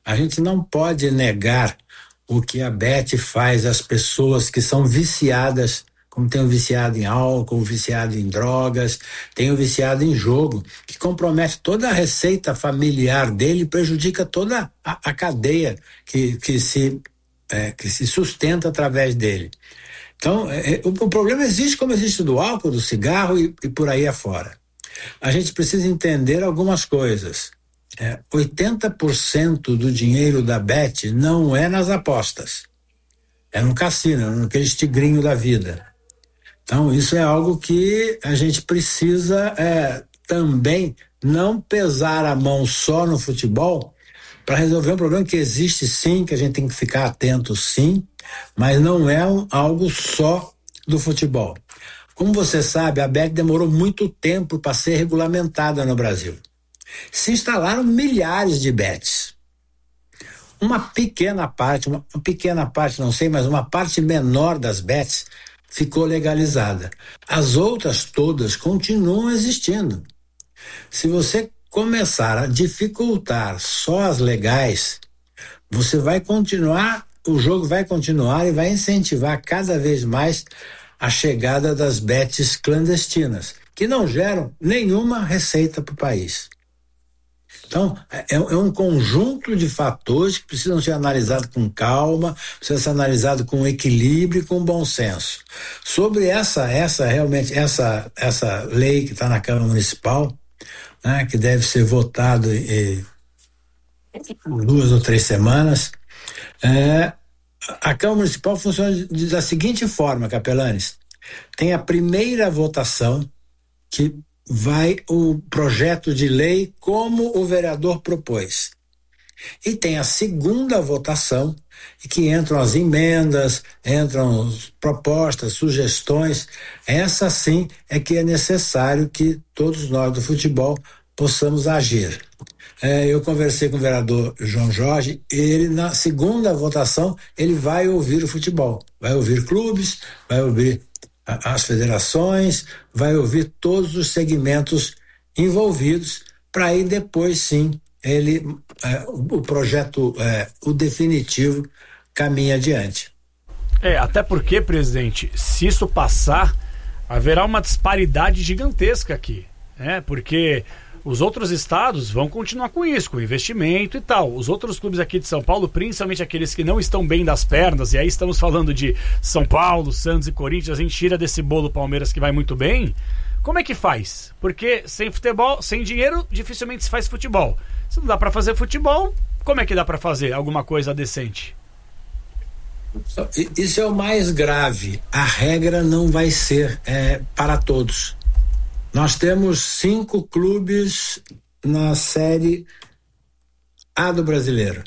A gente não pode negar o que a Bet faz às pessoas que são viciadas, como tem o viciado em álcool, o viciado em drogas, tem o viciado em jogo, que compromete toda a receita familiar dele e prejudica toda a cadeia que se sustenta através dele. Então, o problema existe como existe do álcool, do cigarro e por aí afora. A gente precisa entender algumas coisas. 80% do dinheiro da Bet não é nas apostas. É no cassino, naquele tigrinho da vida. Então, isso é algo que a gente precisa também não pesar a mão só no futebol para resolver um problema que existe sim, que a gente tem que ficar atento sim, mas não é algo só do futebol. Como você sabe, a Bet demorou muito tempo para ser regulamentada no Brasil. Se instalaram milhares de bets. Uma pequena parte não sei, mas uma parte menor das bets ficou legalizada. As outras todas continuam existindo. Se você começar a dificultar só as legais, você vai continuar, o jogo vai continuar e vai incentivar cada vez mais a chegada das bets clandestinas, que não geram nenhuma receita para o país. Então, é um conjunto de fatores que precisam ser analisados com calma, precisam ser analisados com equilíbrio e com bom senso. Sobre essa lei que está na Câmara Municipal, né, que deve ser votado em 2 ou 3 semanas, a Câmara Municipal funciona da seguinte forma, Capelanes. Tem a primeira votação, que vai o projeto de lei como o vereador propôs. E tem a segunda votação, em que entram as emendas, entram propostas, sugestões. Essa sim é que é necessário que todos nós do futebol possamos agir. Eu conversei com o vereador João Jorge, ele na segunda votação, ele vai ouvir o futebol, vai ouvir clubes, vai ouvir as federações, vai ouvir todos os segmentos envolvidos, para aí depois sim o projeto, o definitivo, caminha adiante. Até porque, presidente, se isso passar, haverá uma disparidade gigantesca aqui, né? Porque os outros estados vão continuar com isso, com investimento e tal. Os outros clubes aqui de São Paulo, principalmente aqueles que não estão bem das pernas, e aí estamos falando de São Paulo, Santos e Corinthians, a gente tira desse bolo Palmeiras que vai muito bem. Como é que faz? Porque sem futebol, sem dinheiro, dificilmente se faz futebol. Se não dá para fazer futebol, como é que dá para fazer alguma coisa decente? Isso é o mais grave. A regra não vai ser para todos. Nós temos 5 clubes na Série A do Brasileiro.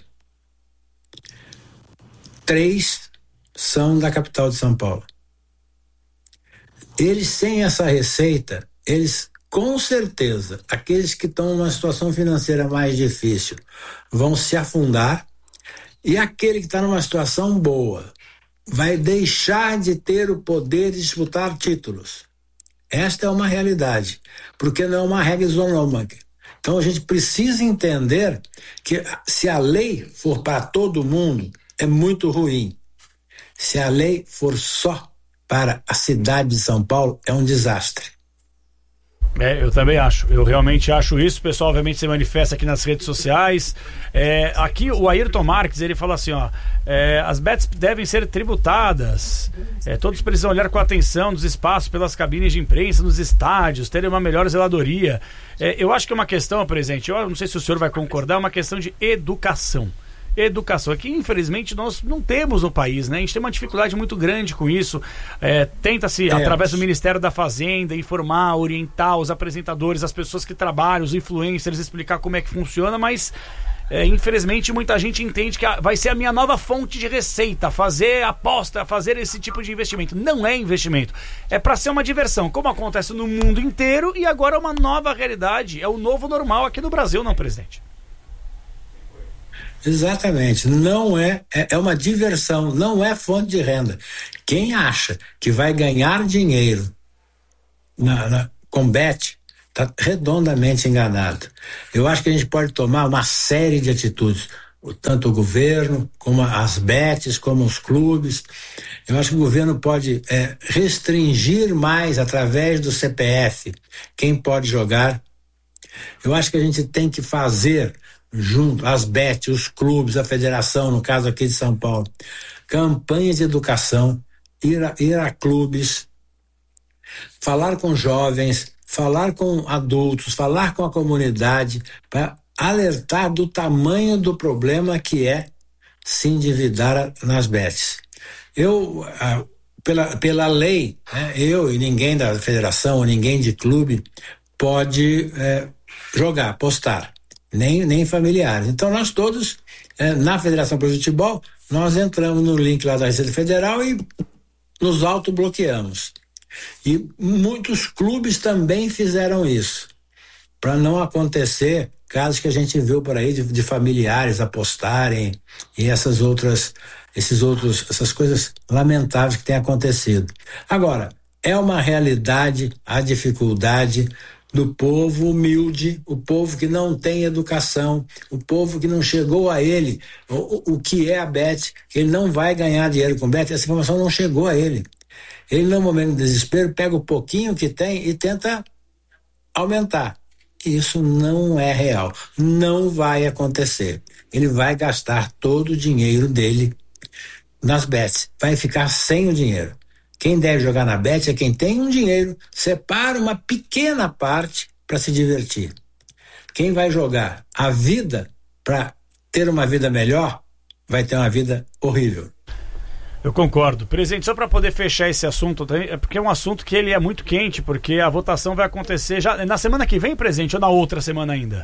3 são da capital de São Paulo. Eles, sem essa receita, eles, com certeza, aqueles que estão numa situação financeira mais difícil, vão se afundar, e aquele que está numa situação boa vai deixar de ter o poder de disputar títulos. Esta é uma realidade, porque não é uma regra isonômica. Então a gente precisa entender que se a lei for para todo mundo, é muito ruim. Se a lei for só para a cidade de São Paulo, é um desastre. Eu também acho, eu realmente acho isso. O pessoal obviamente se manifesta aqui nas redes sociais. Aqui o Ayrton Marques, ele fala assim, as bets devem ser tributadas, todos precisam olhar com atenção nos espaços, pelas cabines de imprensa, nos estádios, terem uma melhor zeladoria. Eu acho que é uma questão, presidente, eu não sei se o senhor vai concordar, é uma questão de educação. Educação, que infelizmente nós não temos no país, né? A gente tem uma dificuldade muito grande com isso. Tenta-se, através do Ministério da Fazenda, informar, orientar os apresentadores, as pessoas que trabalham, os influencers, explicar como é que funciona, mas infelizmente muita gente entende que vai ser a minha nova fonte de receita, fazer aposta, fazer esse tipo de investimento. Não é investimento, é para ser uma diversão, como acontece no mundo inteiro, e agora é uma nova realidade, é o novo normal aqui no Brasil, não, presidente? Exatamente, não é uma diversão, não é fonte de renda. Quem acha que vai ganhar dinheiro com bet está redondamente enganado. Eu acho que a gente pode tomar uma série de atitudes. tanto o governo, como as bets, como os clubes. Eu acho que o governo pode restringir mais através do CPF quem pode jogar. Eu acho que a gente tem que fazer junto as bets, os clubes, a federação, no caso aqui de São Paulo, campanhas de educação, ir a clubes, falar com jovens, falar com adultos, falar com a comunidade, para alertar do tamanho do problema que é se endividar nas bets. Pela lei, né, eu e ninguém da federação, ninguém de clube pode jogar, apostar, nem familiares. Então nós todos, na Federação Brasileira de Futebol, nós entramos no link lá da Receita Federal e nos autobloqueamos. E muitos clubes também fizeram isso, para não acontecer casos que a gente viu por aí de familiares apostarem e essas coisas lamentáveis que têm acontecido. Agora, é uma realidade a dificuldade do povo humilde, o povo que não tem educação, o povo que não chegou a ele, o que é a bet, ele não vai ganhar dinheiro com bet, essa informação não chegou a ele. Ele, no momento de desespero, pega o pouquinho que tem e tenta aumentar. Isso não é real. Não vai acontecer. Ele vai gastar todo o dinheiro dele nas bets. Vai ficar sem o dinheiro. Quem deve jogar na bet é quem tem um dinheiro, separa uma pequena parte para se divertir. Quem vai jogar a vida para ter uma vida melhor, vai ter uma vida horrível. Eu concordo. Presidente, só para poder fechar esse assunto, porque é um assunto que ele é muito quente, porque a votação vai acontecer já na semana que vem, presidente, ou na outra semana ainda?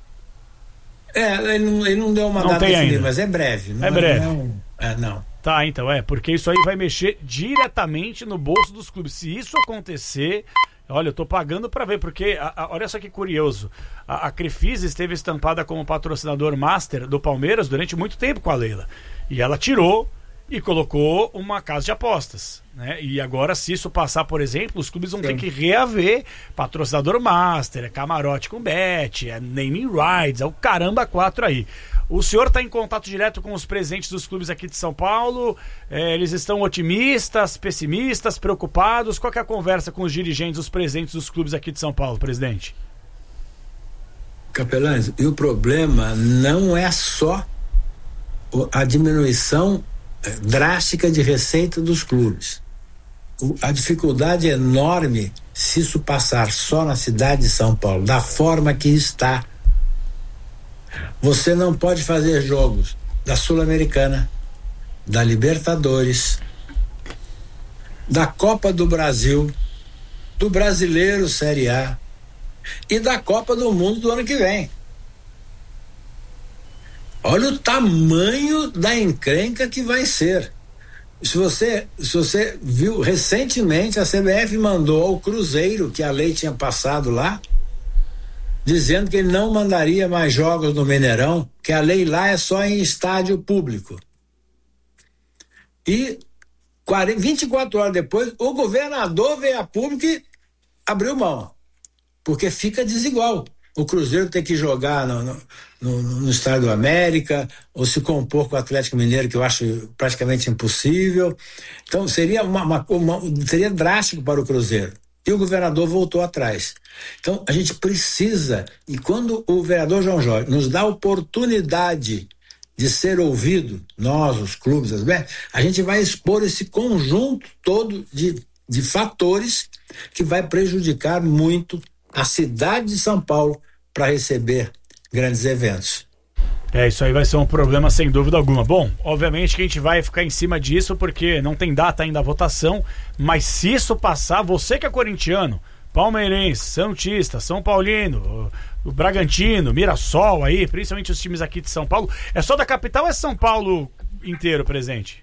Ele não deu uma data definida, mas é breve. É breve. Não. Tá, então, porque isso aí vai mexer diretamente no bolso dos clubes. Se isso acontecer, olha, eu tô pagando para ver, porque, olha só que curioso, a Crefisa esteve estampada como patrocinador master do Palmeiras durante muito tempo com a Leila, e ela tirou e colocou uma casa de apostas, né? E agora, se isso passar, por exemplo, os clubes vão ter que reaver patrocinador master, camarote com bet, naming rights, o caramba 4 aí. O senhor está em contato direto com os presidentes dos clubes aqui de São Paulo? Eles estão otimistas, pessimistas, preocupados? Qual que é a conversa com os dirigentes, os presidentes dos clubes aqui de São Paulo, presidente? Capelães, e o problema não é só a diminuição drástica de receita dos clubes. A dificuldade é enorme se isso passar só na cidade de São Paulo, da forma que está. Você não pode fazer jogos da Sul-Americana, da Libertadores, da Copa do Brasil, do Brasileiro Série A e da Copa do Mundo do ano que vem. Olha o tamanho da encrenca que vai ser. Se você viu, recentemente a CBF mandou ao Cruzeiro, que a lei tinha passado lá, dizendo que ele não mandaria mais jogos no Mineirão, que a lei lá é só em estádio público. E 24 horas depois, o governador veio a público e abriu mão, porque fica desigual. O Cruzeiro tem que jogar no Estádio do América, ou se compor com o Atlético Mineiro, que eu acho praticamente impossível. Então seria seria drástico para o Cruzeiro. E o governador voltou atrás. Então a gente precisa, e quando o vereador João Jorge nos dá a oportunidade de ser ouvido, nós, os clubes, a gente vai expor esse conjunto todo de fatores que vai prejudicar muito a cidade de São Paulo para receber grandes eventos. Isso aí vai ser um problema sem dúvida alguma. Bom, obviamente que a gente vai ficar em cima disso porque não tem data ainda a votação, mas se isso passar, você que é corintiano, palmeirense, santista, São Paulino, o Bragantino, Mirassol aí, principalmente os times aqui de São Paulo, é só da capital ou é São Paulo inteiro presente?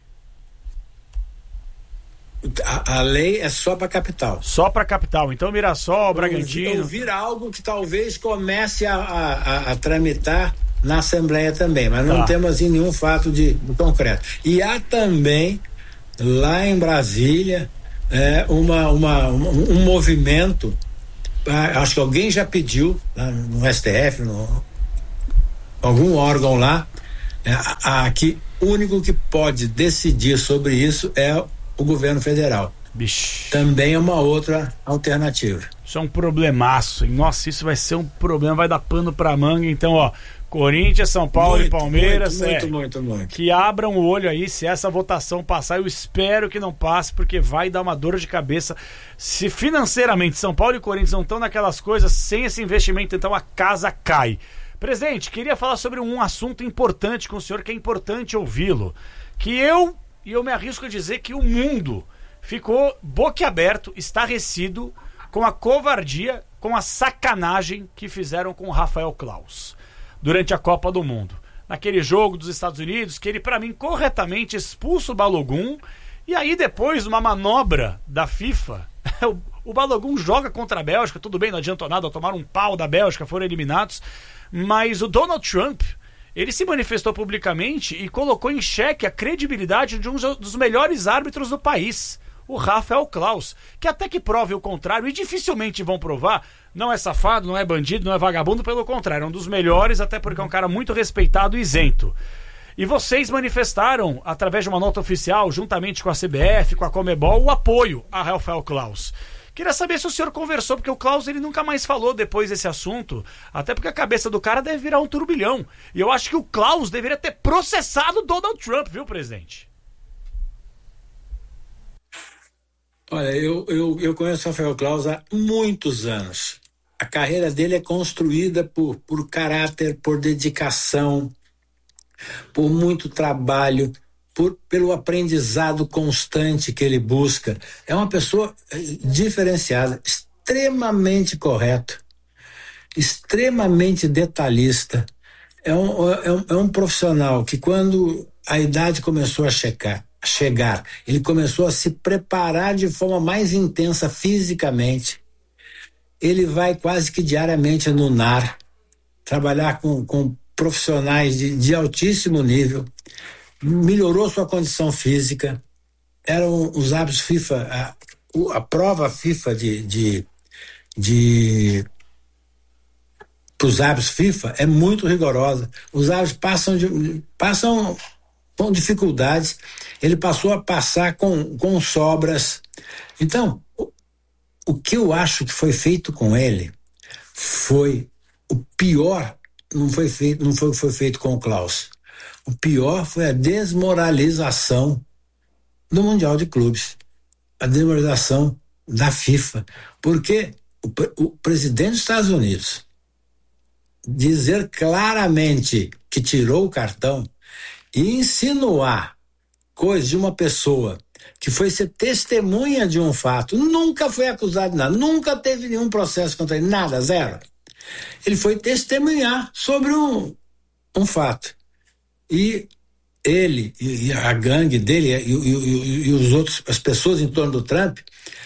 A lei é só para capital. Só para capital. Então Mirassol, Bragantino. Ouvir algo que talvez comece a tramitar na Assembleia também, mas não temos assim nenhum fato de concreto. E há também lá em Brasília um movimento, acho que alguém já pediu lá no STF, algum órgão lá, Que o único que pode decidir sobre isso é o governo federal. Bicho. Também é uma outra alternativa. Isso é um problemaço. Nossa, isso vai ser um problema, vai dar pano pra manga. Então, ó, Corinthians, São Paulo e Palmeiras. Muito. Que abram o olho aí se essa votação passar. Eu espero que não passe, porque vai dar uma dor de cabeça. Se financeiramente São Paulo e Corinthians não estão naquelas coisas, sem esse investimento, então a casa cai. Presidente, queria falar sobre um assunto importante com o senhor, que é importante ouvi-lo. Que eu me arrisco a dizer que o mundo ficou boquiaberto, estarrecido com a covardia, com a sacanagem que fizeram com o Rafael Claus durante a Copa do Mundo. Naquele jogo dos Estados Unidos, que ele, pra mim, corretamente expulsa o Balogun, e aí depois, uma manobra da FIFA, o Balogun joga contra a Bélgica, tudo bem, não adiantou nada, tomaram um pau da Bélgica, foram eliminados, mas o Donald Trump, ele se manifestou publicamente e colocou em xeque a credibilidade de um dos melhores árbitros do país, o Rafael Claus, que até que prove o contrário, e dificilmente vão provar, não é safado, não é bandido, não é vagabundo, pelo contrário, é um dos melhores, até porque é um cara muito respeitado e isento. E vocês manifestaram, através de uma nota oficial, juntamente com a CBF, com a Comebol, o apoio a Rafael Claus. Queria saber se o senhor conversou, porque o Claus ele nunca mais falou depois desse assunto, até porque a cabeça do cara deve virar um turbilhão. E eu acho que o Claus deveria ter processado o Donald Trump, viu, presidente? Olha, eu conheço o Rafael Claus há muitos anos. A carreira dele é construída por caráter, por dedicação, por muito trabalho, pelo aprendizado constante que ele busca. É uma pessoa diferenciada, extremamente correto, extremamente detalhista. É um profissional que, quando a idade começou a chegar, ele começou a se preparar de forma mais intensa fisicamente. Ele vai quase que diariamente no NAR, trabalhar com profissionais de altíssimo nível, melhorou sua condição física. Eram os árbitros FIFA, a prova FIFA para os árbitros FIFA é muito rigorosa. Os árbitros passam com dificuldades. Ele passou a passar com sobras. Então, o que eu acho que foi feito com ele foi o pior. Não foi o que foi feito com o Claus. O pior foi a desmoralização do Mundial de Clubes, a desmoralização da FIFA, porque o presidente dos Estados Unidos dizer claramente que tirou o cartão e insinuar coisas de uma pessoa que foi ser testemunha de um fato, nunca foi acusado de nada, nunca teve nenhum processo contra ele, nada, zero. Ele foi testemunhar sobre um fato. E ele, e a gangue dele, e os outros, as pessoas em torno do Trump,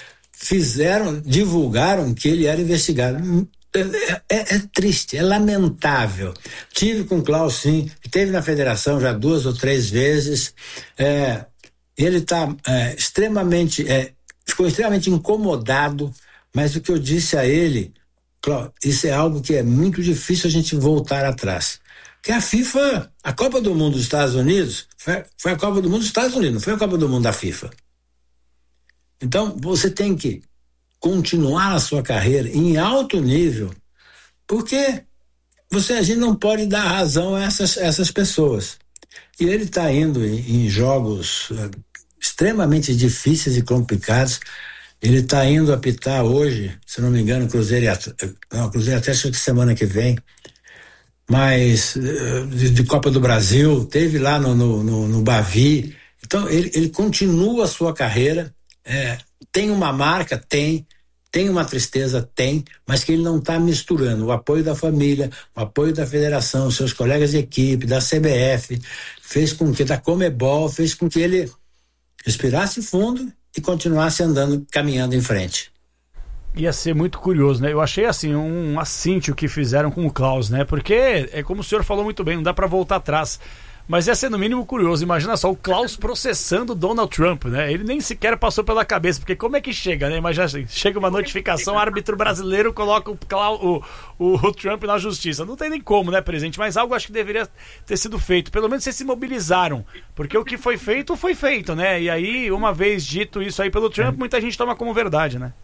divulgaram que ele era investigado. É triste, é lamentável. Tive com o Claus, sim, esteve na federação já 2 ou 3 vezes. Ele está ficou extremamente incomodado, mas o que eu disse a ele, Claus, isso é algo que é muito difícil a gente voltar atrás. Porque a FIFA, a Copa do Mundo dos Estados Unidos, foi a Copa do Mundo dos Estados Unidos, não foi a Copa do Mundo da FIFA. Então, você tem que continuar a sua carreira em alto nível, porque a gente não pode dar razão a essas pessoas. E ele está indo em jogos extremamente difíceis e complicados. Ele está indo apitar hoje, se não me engano, Cruzeiro e Atlético semana que vem, mas de Copa do Brasil, teve lá no Bavi. Então ele continua a sua carreira, tem uma marca, tem uma tristeza, mas que ele não está misturando o apoio da família, o apoio da federação, seus colegas de equipe, da CBF, da Comebol, fez com que ele respirasse fundo e continuasse caminhando em frente. Ia ser muito curioso, né? Eu achei assim, um assinte o que fizeram com o Claus, né? Porque é como o senhor falou muito bem, não dá para voltar atrás. Mas ia ser no mínimo curioso. Imagina só o Klaus processando Donald Trump, né? Ele nem sequer passou pela cabeça, porque como é que chega, né? Imagina assim, chega uma notificação, árbitro brasileiro coloca o Trump na justiça. Não tem nem como, né, presidente? Mas algo acho que deveria ter sido feito. Pelo menos vocês se mobilizaram, porque o que foi feito, né? E aí, uma vez dito isso aí pelo Trump, muita gente toma como verdade, né?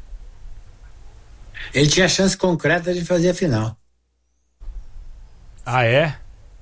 Ele tinha chance concreta de fazer a final. Ah, é?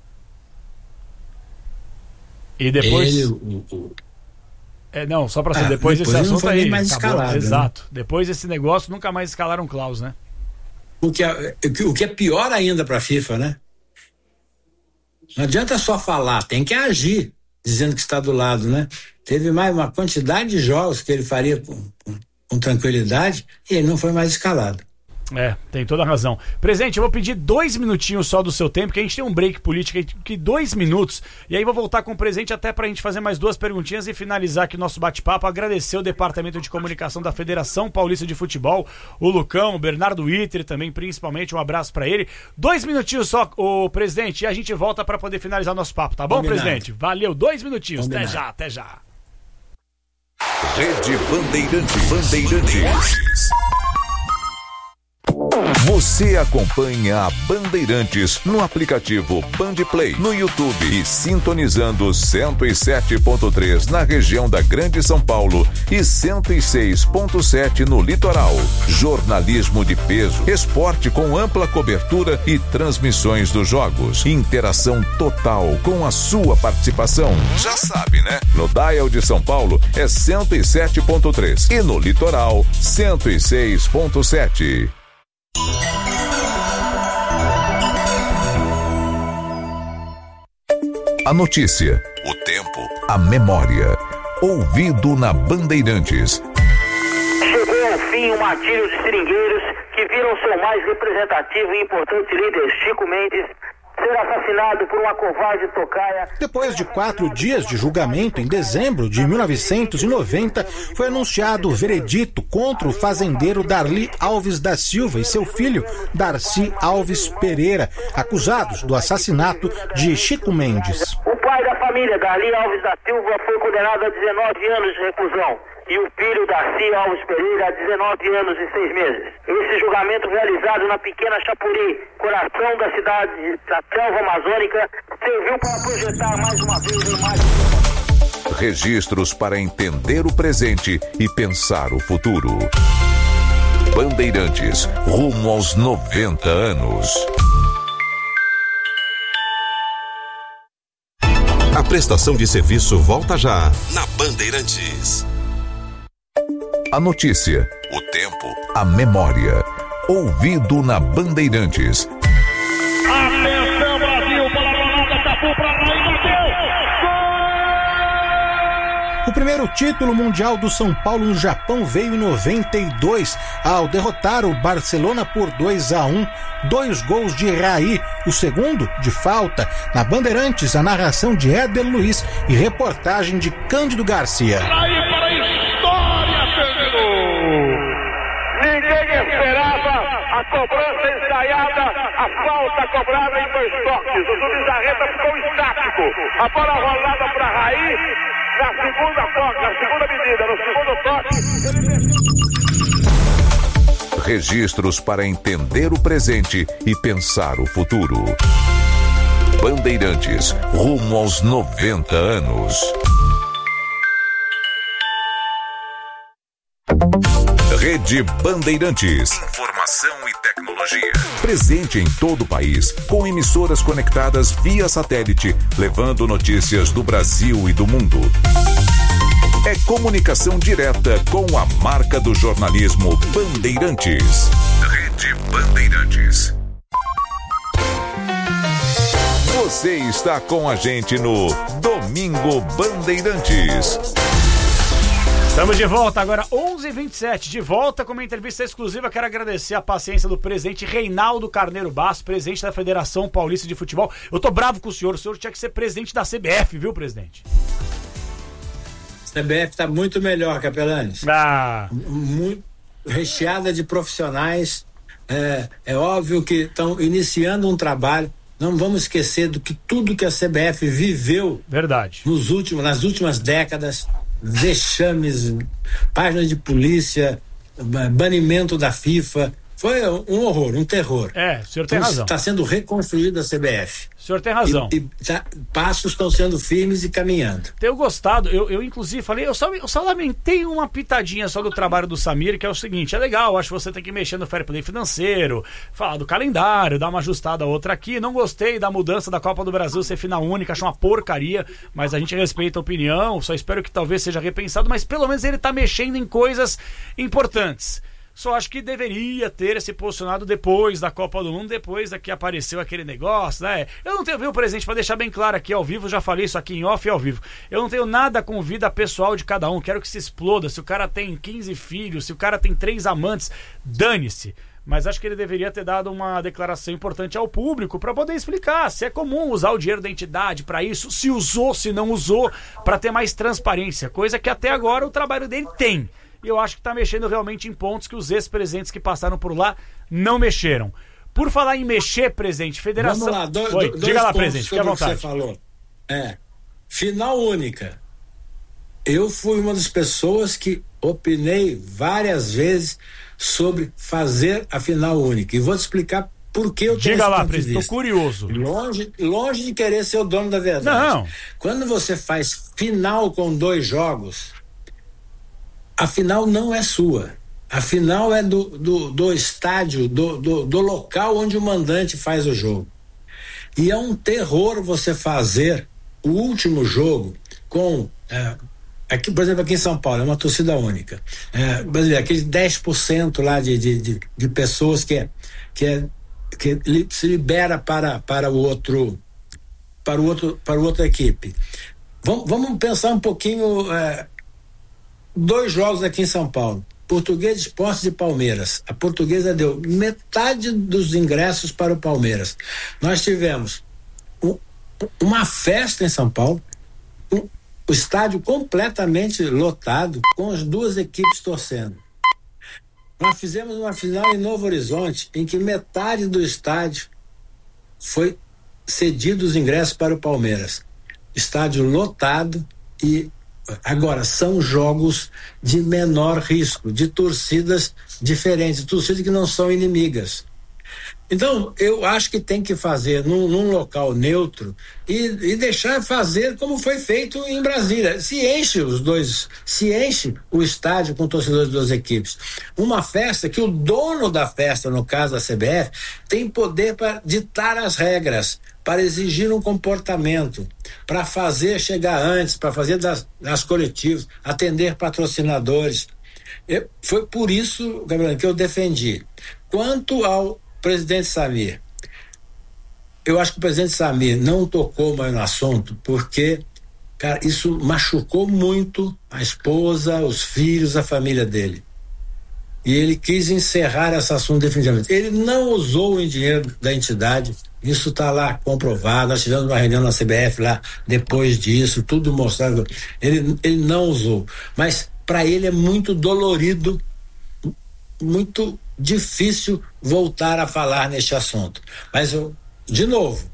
E depois... não, só pra ser, depois esse assunto não foi aí nem mais acabou. escalado. Exato. Né? Depois desse negócio, nunca mais escalaram Klaus, né? O que é pior ainda pra FIFA, né? Não adianta só falar, tem que agir, dizendo que está do lado, né? Teve mais uma quantidade de jogos que ele faria com tranquilidade e ele não foi mais escalado. Tem toda a razão. Presidente, eu vou pedir 2 minutinhos só do seu tempo, que a gente tem um break político aqui, 2 minutos, e aí vou voltar com o presidente até pra gente fazer mais 2 perguntinhas e finalizar aqui o nosso bate-papo. Agradecer o Departamento de Comunicação da Federação Paulista de Futebol, o Lucão, o Bernardo Witter também, principalmente, um abraço pra ele. 2 minutinhos só, o presidente, e a gente volta pra poder finalizar o nosso papo, tá bom, Combinado. Presidente? Valeu, 2 minutinhos. Combinado. Até já. Rede Bandeirantes. Você acompanha a Bandeirantes no aplicativo Bandplay, no YouTube e sintonizando 107.3 na região da Grande São Paulo e 106.7 no litoral. Jornalismo de peso, esporte com ampla cobertura e transmissões dos jogos. Interação total com a sua participação. Já sabe, né? No dial de São Paulo é 107.3 e no litoral 106.7. A notícia, o tempo, a memória. Ouvido na Bandeirantes. Chegou ao fim o martírio de seringueiros que viram seu mais representativo e importante líder, Chico Mendes, ser assassinado por uma covarde tocaia. Depois de 4 dias de julgamento, em dezembro de 1990, foi anunciado o veredito contra o fazendeiro Darli Alves da Silva e seu filho, Darcy Alves Pereira, acusados do assassinato de Chico Mendes. O pai da família, Darli Alves da Silva, foi condenado a 19 anos de reclusão. E o filho, Darcy Alves Pereira, a 19 anos e 6 meses. Esse julgamento, realizado na pequena Chapuri, coração da cidade da selva amazônica, serviu para projetar mais uma vez a imagem. Registros para entender o presente e pensar o futuro. Bandeirantes, rumo aos 90 anos. A prestação de serviço volta já na Bandeirantes. A notícia, o tempo, a memória. Ouvido na Bandeirantes. Atenção, Brasil, para a bolada, Capu para lá e bateu! O primeiro título mundial do São Paulo no Japão veio em 92, ao derrotar o Barcelona por 2-1, 2 gols de Raí, o segundo de falta. Na Bandeirantes, a narração de Éder Luiz e reportagem de Cândido Garcia. Ninguém esperava a cobrança ensaiada, a falta cobrada em 2 toques. O Zubizarreta ficou estático. A bola rolada para Raí na segunda medida, no segundo toque. Registros para entender o presente e pensar o futuro. Bandeirantes, rumo aos 90 anos. Rede Bandeirantes. Informação e tecnologia. Presente em todo o país, com emissoras conectadas via satélite, levando notícias do Brasil e do mundo. É comunicação direta com a marca do jornalismo Bandeirantes. Rede Bandeirantes. Você está com a gente no Domingo Bandeirantes. Estamos de volta agora, 11h27, de volta com uma entrevista exclusiva. Quero agradecer a paciência do presidente Reinaldo Carneiro Basso, presidente da Federação Paulista de Futebol. Eu tô bravo com o senhor tinha que ser presidente da CBF, viu, presidente? A CBF está muito melhor, Capelanes. Muito recheada de profissionais. É óbvio que estão iniciando um trabalho. não vamos esquecer do que tudo que a CBF viveu. Verdade. Nas últimas décadas, vexames, páginas de polícia, banimento da FIFA. Foi um horror, um terror. O senhor tem razão. Está sendo reconstruída a CBF. O senhor tem razão. Passos estão sendo firmes e caminhando. Tenho gostado, eu inclusive falei, eu só lamentei uma pitadinha só do trabalho do Samir, que é o seguinte, é legal, acho que você tem que mexer no fair play financeiro, falar do calendário, dar uma ajustada outra aqui, não gostei da mudança da Copa do Brasil ser final única, acho uma porcaria, mas a gente respeita a opinião, só espero que talvez seja repensado, mas pelo menos ele tá mexendo em coisas importantes. Só acho que deveria ter se posicionado depois da Copa do Mundo, depois da que apareceu aquele negócio, né? Eu não tenho, viu, presidente, para deixar bem claro aqui ao vivo, já falei isso aqui em off e ao vivo. Eu não tenho nada com vida pessoal de cada um, quero que se exploda. Se o cara tem 15 filhos, se o cara tem 3 amantes, dane-se. Mas acho que ele deveria ter dado uma declaração importante ao público para poder explicar se é comum usar o dinheiro da entidade para isso, se usou, se não usou, para ter mais transparência, coisa que até agora o trabalho dele tem. E eu acho que está mexendo realmente em pontos que os ex-presidentes que passaram por lá não mexeram. Por falar em mexer, presidente, federação... Vamos lá, dois diga lá, presidente, fique à vontade. Que você falou. Final única. Eu fui uma das pessoas que opinei várias vezes sobre fazer a final única. E vou te explicar por que eu tenho Diga lá, presidente, estou curioso. Longe de querer ser o dono da verdade. Não. Quando você faz final com 2 jogos... A final não é sua. A final é do estádio, do local onde o mandante faz o jogo. E é um terror você fazer o último jogo com... aqui, por exemplo, aqui em São Paulo, é uma torcida única. Aquele 10% lá de pessoas que se libera para outra equipe. Vamos pensar um pouquinho... 2 jogos aqui em São Paulo, Portuguesa de Esportes e Palmeiras. A Portuguesa deu metade dos ingressos para o Palmeiras. Nós tivemos uma festa em São Paulo, o estádio completamente lotado, com as 2 equipes torcendo. Nós fizemos uma final em Novo Horizonte, em que metade do estádio foi cedido os ingressos para o Palmeiras. Estádio lotado e... Agora, são jogos de menor risco, de torcidas diferentes, torcidas que não são inimigas. Então, eu acho que tem que fazer num local neutro e deixar fazer como foi feito em Brasília. Se enche o estádio com torcedores de 2 equipes. Uma festa que o dono da festa, no caso da CBF, tem poder para ditar as regras, para exigir um comportamento, para fazer chegar antes, para fazer das coletivas, atender patrocinadores. Foi por isso, Gabriel, que eu defendi. Quanto ao presidente Samir, eu acho que o presidente Samir não tocou mais no assunto, porque, cara, isso machucou muito a esposa, os filhos, a família dele. E ele quis encerrar esse assunto definitivamente. Ele não usou o dinheiro da entidade, isso está lá comprovado. Nós tivemos uma reunião na CBF lá depois disso, tudo mostrado. Ele não usou. Mas para ele é muito dolorido, muito difícil voltar a falar neste assunto. Mas, de novo,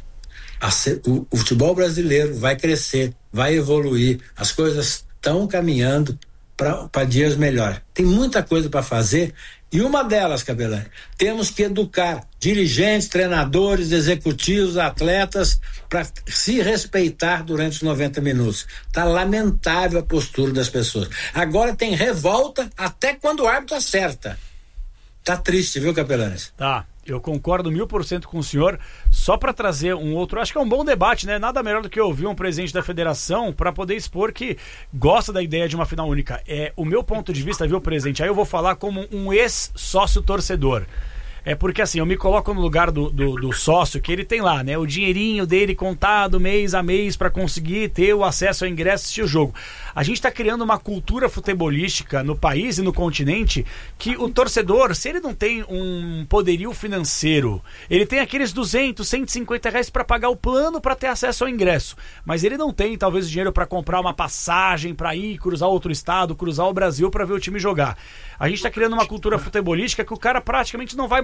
o futebol brasileiro vai crescer, vai evoluir, as coisas estão caminhando para dias melhores. Tem muita coisa para fazer e uma delas, Capelani, temos que educar dirigentes, treinadores, executivos, atletas para se respeitar durante os 90 minutos. Tá lamentável a postura das pessoas. Agora tem revolta até quando o árbitro acerta. Tá triste, viu, Capelanes? Tá, eu concordo 1000% com o senhor. Só para trazer um outro, acho que é um bom debate, né? Nada melhor do que ouvir um presidente da federação para poder expor que gosta da ideia de uma final única. O meu ponto de vista, viu, presidente? Aí eu vou falar como um ex-sócio torcedor. Porque assim, eu me coloco no lugar do sócio que ele tem lá, né? O dinheirinho dele contado mês a mês para conseguir ter o acesso ao ingresso e assistir o jogo. A gente está criando uma cultura futebolística no país e no continente que o torcedor, se ele não tem um poderio financeiro, ele tem aqueles 200, 150 reais para pagar o plano para ter acesso ao ingresso, mas ele não tem talvez o dinheiro para comprar uma passagem para ir cruzar outro estado, cruzar o Brasil para ver o time jogar. A gente está criando uma cultura futebolística que o cara praticamente não vai mais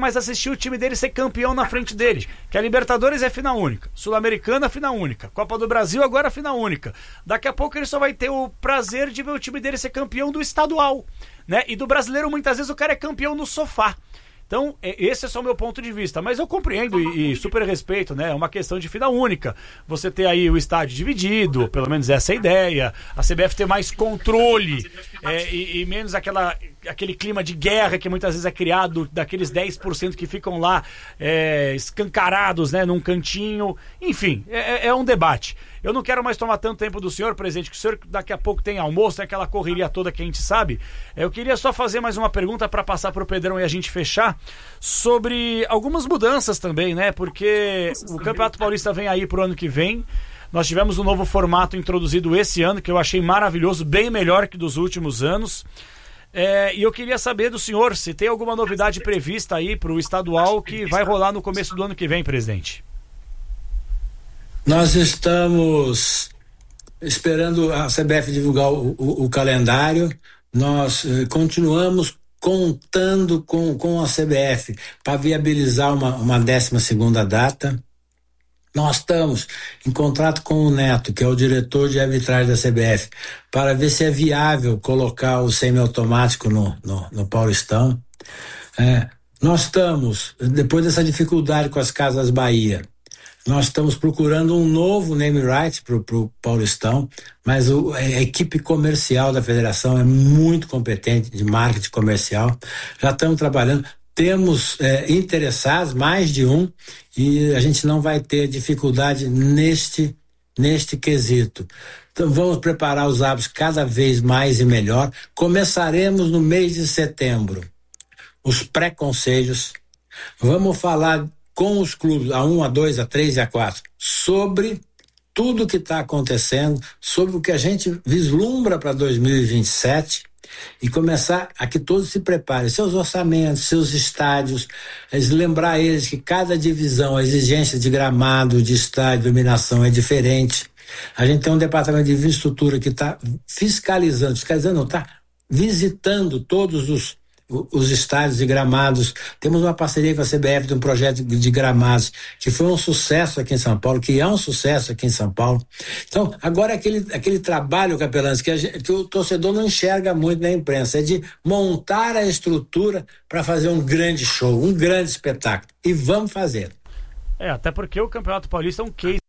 mais assistir o time dele ser campeão na frente dele. Que a Libertadores é final única, Sul-Americana final única, Copa do Brasil agora final única. Daqui a pouco ele só vai ter o prazer de ver o time dele ser campeão do estadual, né? E do brasileiro muitas vezes o cara é campeão no sofá. Então, esse é só o meu ponto de vista. Mas eu compreendo e super respeito, né? É uma questão de final única. Você ter aí o estádio dividido, pelo menos essa é a ideia. A CBF ter mais controle e menos aquele clima de guerra que muitas vezes é criado daqueles 10% que ficam lá escancarados, né? Num cantinho. Enfim, é um debate. Eu não quero mais tomar tanto tempo do senhor, presidente, que o senhor daqui a pouco tem almoço, tem aquela correria toda que a gente sabe. Eu queria só fazer mais uma pergunta para passar para o Pedrão e a gente fechar, sobre algumas mudanças também, né? Porque o Campeonato Paulista vem aí pro ano que vem. Nós tivemos um novo formato introduzido esse ano, que eu achei maravilhoso, bem melhor que dos últimos anos. E eu queria saber do senhor se tem alguma novidade prevista aí pro estadual que vai rolar no começo do ano que vem, presidente. Nós estamos esperando a CBF divulgar o calendário. Nós continuamos contando com a CBF para viabilizar uma 12ª data. Nós estamos em contrato com o Neto, que é o diretor de arbitragem da CBF, para ver se é viável colocar o semiautomático no Paulistão. Nós estamos, depois dessa dificuldade com as Casas Bahia, nós estamos procurando um novo name right para o Paulistão, mas a equipe comercial da federação é muito competente de marketing comercial. Já estamos trabalhando, temos interessados, mais de um, e a gente não vai ter dificuldade neste quesito. Então vamos preparar os árbitros cada vez mais e melhor. Começaremos no mês de setembro os pré-conselhos. Vamos falar com os clubes, A1, A2, A3 e A4, sobre tudo o que está acontecendo, sobre o que a gente vislumbra para 2027 e começar a que todos se preparem, seus orçamentos, seus estádios, lembrar eles que cada divisão, a exigência de gramado, de estádio, iluminação é diferente. A gente tem um departamento de infraestrutura que está fiscalizando não, está visitando todos os estádios e gramados. Temos uma parceria com a CBF de um projeto de gramados que foi um sucesso aqui em São Paulo, que é um sucesso aqui em São Paulo. Então, agora aquele trabalho, Capelães, que o torcedor não enxerga muito na imprensa, é de montar a estrutura para fazer um grande show, um grande espetáculo. E vamos fazer. Até porque o Campeonato Paulista é um case